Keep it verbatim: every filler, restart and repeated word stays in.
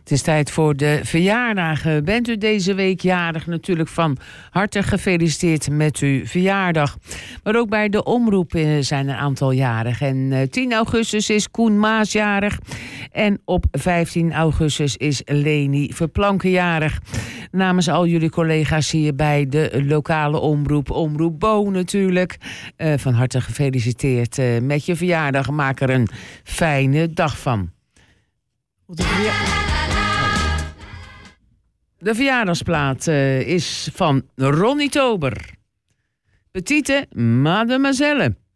Het is tijd voor de verjaardagen. Bent u deze week jarig? Natuurlijk van harte gefeliciteerd met uw verjaardag. Maar ook bij de omroep zijn een aantal jarig. En tien augustus is Koen Maas jarig. En op vijftien augustus is Leni Verplanken jarig. Namens al jullie collega's hier bij de lokale omroep, Omroep Bo natuurlijk. Uh, van harte gefeliciteerd uh, met je verjaardag. Maak er een fijne dag van. De verjaardagsplaat uh, is van Ronnie Tober. Petite Mademoiselle.